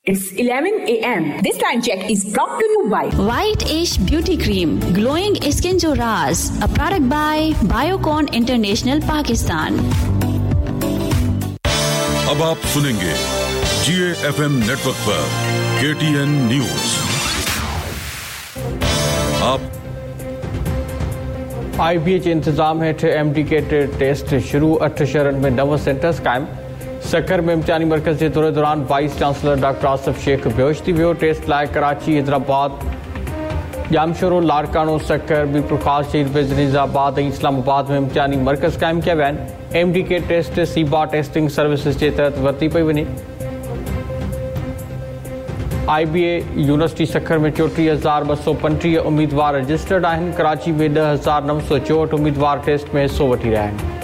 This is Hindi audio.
It's 11 a.m. This time check is brought to you by White Ash Beauty Cream, glowing skin jo raaz, a product by Biocon International Pakistan. अब आप सुनेंगे GAFM नेटवर्क पर KTN न्यूज। आप IBH इंतजाम हेठ MDK टेस्ट शुरू 8 शहरन में 9 सेंटर्स कायम। सकर में इम्तिहानी मरकज के दौरे दौरान vice chancellor doctor Asif Sheikh बेहोश थी वियो। टेस्ट लाइ कराची, हैदराबाद, जामशोरो, लाड़कानो, सकर, बीरपुरखास, शहीद निजाबाद और इस्लामाबाद में इम्तिहानी मरकज कायम किया विया आहिनि। MDK टेस्ट सीबा टेस्टिंग सर्विसिस के तहत वरती पई वञे। IBA यूनिवर्सिटी सखर में 34,235 उम्मीदवार रजिस्टर्ड आहिनि। कराची में 10,964 उम्मीदवार टेस्ट में हिस्सो वठी रहिया आहिनि।